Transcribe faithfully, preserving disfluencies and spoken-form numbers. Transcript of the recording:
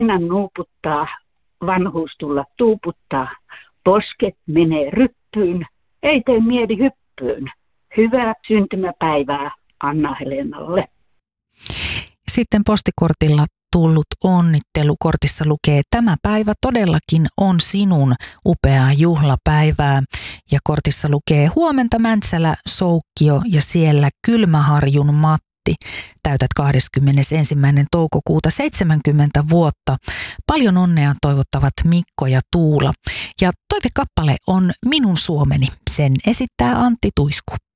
Anna nuuputtaa, vanhuus tulla tuuputtaa. Posket menee ryppyyn, ei tee mieli hyppyyn. Hyvää syntymäpäivää Anna-Helenalle. Sitten postikortilla tullut onnittelu. Kortissa lukee: tämä päivä todellakin on sinun upeaa juhlapäivää. Ja kortissa lukee: huomenta Mäntsälä, Soukkio ja siellä Kylmäharjun Matti. Täytät kahdeskymmenesensimmäinen toukokuuta seitsemänkymmentä vuotta. Paljon onnea toivottavat Mikko ja Tuula. Ja toivekappale on Minun Suomeni. Sen esittää Antti Tuisku.